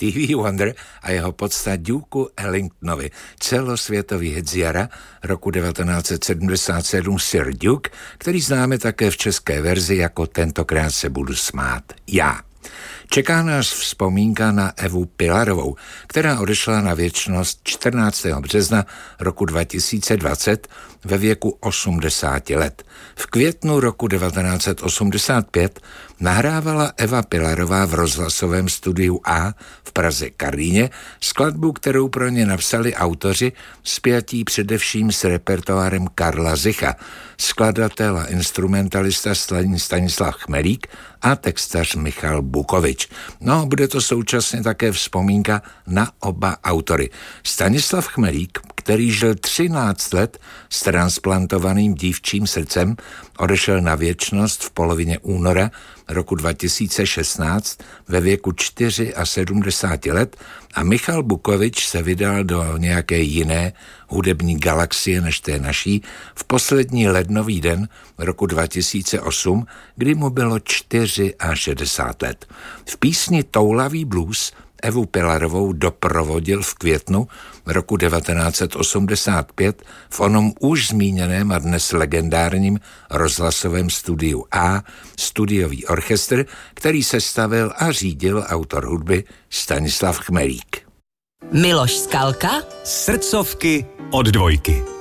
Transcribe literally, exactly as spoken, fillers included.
Stevie Wonder a jeho podsta Duke Ellingtonovi. Celosvětový hit z jara roku devatenáct set sedmdesát sedm Sir Duke, který známe také v české verzi jako Tentokrát se budu smát já. Čeká nás vzpomínka na Evu Pilarovou, která odešla na věčnost čtrnáctého března roku dva tisíce dvacet ve věku osmdesáti let. V květnu roku devatenáct set osmdesát pět nahrávala Eva Pilarová v rozhlasovém studiu A v Praze Karlíně skladbu, kterou pro ně napsali autoři spjatí především s repertoárem Karla Zicha, skladatel a instrumentalista Stanislav Chmelík a textař Michal Bukovič. No, bude to současně také vzpomínka na oba autory. Stanislav Chmelík, který žil třináct let s transplantovaným dívčím srdcem, odešel na věčnost v polovině února roku dva tisíce šestnáct ve věku sedmdesáti čtyř let a Michal Bukovič se vydal do nějaké jiné hudební galaxie než té naší v poslední lednový den roku dva tisíce osm, kdy mu bylo šedesát čtyři let. V písni Toulavý blues Evu Pilarovou doprovodil v květnu roku devatenáct set osmdesát pět v onom už zmíněném a dnes legendárním rozhlasovém studiu A studiový orchestr, který sestavil a řídil autor hudby Stanislav Chmelík. Miloš Skalka, Srdcovky od dvojky.